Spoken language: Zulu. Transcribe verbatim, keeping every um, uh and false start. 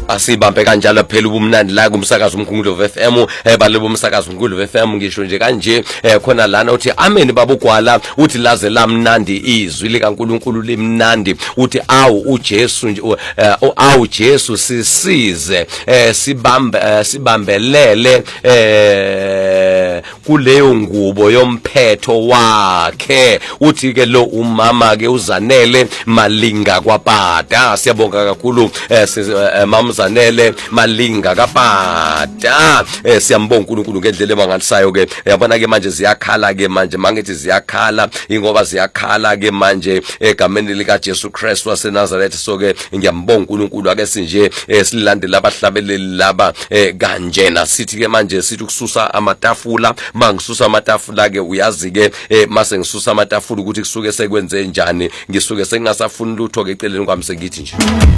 asibambe kanjalo phela ubumnandi la kumsakazo umkhululo F M balebo umsakazo umkhululo F M ngisho nje kanje khona lana uthi amen babugwala uthi laze lamnandi izwi likaNkuluNkulu limnandi uthi awu uJesu nje awu Jesu sisize sibambe sibambelele eh kuleyo ngubo yomphetho wakhe uthi ke lo umama ke uzanele Malinga kwaPata siyabonga kakhulu mamzanele Malinga kaPata siyambonga uNkulunkulu ngendlela emangalisayo ke yabona ke manje ziyakhala ke manje mangithi ziyakhala ingoba ziyakhala ke manje egameni lika Jesu Christ waseNazareth so ke ngiyambonga uNkulunkulu ake sinje silandela abahlabeleli laba kanjena sithi ke manje sithi ukususa amatafula mangisusa amatafula ke uyazi ke mase ngisusa amatafula ukuthi kusuke sekwenze njani ngisuke sengingasafuni lutho ke eceleni kwami sengithi nje